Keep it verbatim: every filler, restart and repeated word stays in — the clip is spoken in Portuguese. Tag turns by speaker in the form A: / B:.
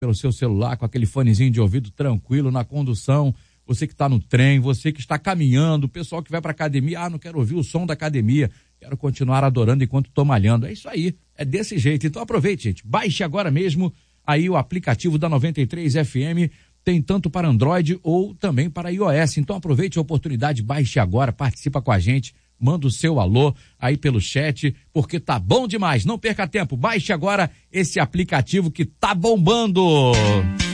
A: pelo seu celular, com aquele fonezinho de ouvido tranquilo na condução, você que está no trem, você que está caminhando, o pessoal que vai para academia, ah, não quero ouvir o som da academia, quero continuar adorando enquanto estou malhando. É isso aí, é desse jeito. Então aproveite, gente, baixe agora mesmo aí o aplicativo da noventa e três F M, tem tanto para Android ou também para iOS. Então aproveite a oportunidade, baixe agora, participa com a gente, manda o seu alô aí pelo chat, porque tá bom demais. Não perca tempo, baixe agora esse aplicativo que tá bombando.